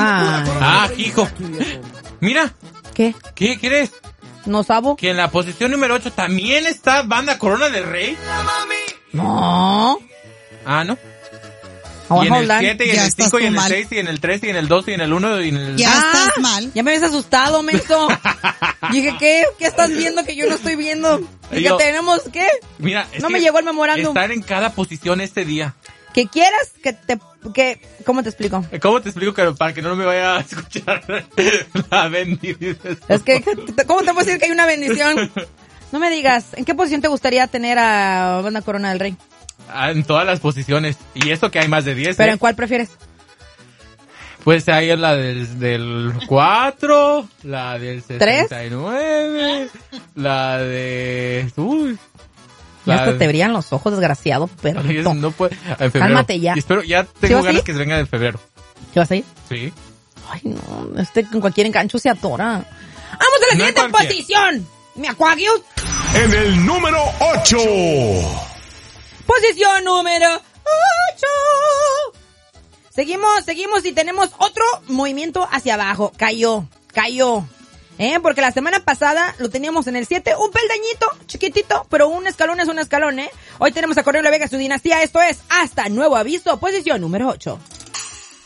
hijo. Mira. ¿Qué? ¿Qué crees? ¿No sabo? Que en la posición número 8 también está Banda Corona del Rey. No. Ah, ¿no. Oh, y en el hold on. 7, y en Ya el estás 5, y tú en el mal. 6, y en el 3, y en el 2, y en el 1, y en el... Ya estás mal. Ya me habías asustado, menso. Dije, ¿qué? ¿Qué estás viendo que yo no estoy viendo? ¿Y Yo- que tenemos qué? Mira, es No que me llegó el memorándum. estar en cada posición este día. Que quieras que ¿cómo te explico? ¿Cómo te explico que para que no me vaya a escuchar la bendición? Es que, ¿cómo te puedo decir que hay una bendición? No me digas, ¿en qué posición te gustaría tener a Banda Corona del Rey? En todas las posiciones. Y eso que hay más de 10. ¿Pero en cuál prefieres? Pues ahí es la del 4, la del 69, la de... Uy. Ya hasta te brillan los ojos, desgraciado, pero Ay, no puede. En febrero. Cálmate ya. Y espero, ya ¿Sí tengo vas a ganas ir? que se venga en febrero. ¿Qué vas a ir? Sí. Ay, no, con cualquier engancho se atora. ¡Vamos a la No siguiente cualquier. posición! ¡Me acuaguio! En el número 8. Posición número 8. Seguimos y tenemos otro movimiento hacia abajo. Cayó. Porque la semana pasada lo teníamos en el 7, un peldañito, chiquitito, pero un escalón es un escalón, Hoy tenemos a Cornelio Vega y su dinastía, esto es Hasta Nuevo Aviso, posición número 8.